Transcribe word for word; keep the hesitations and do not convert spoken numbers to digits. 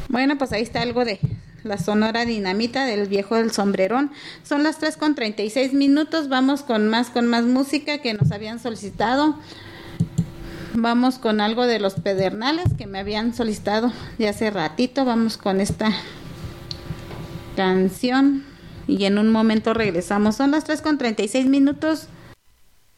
Bueno, pues ahí está algo de la Sonora Dinamita del Viejo del Sombrerón. Son las tres con treinta y seis minutos. Vamos con más, con más música que nos habían solicitado. Vamos con algo de Los Pedernales que me habían solicitado de hace ratito. Vamos con esta canción y en un momento regresamos. Son las tres con treinta y seis minutos.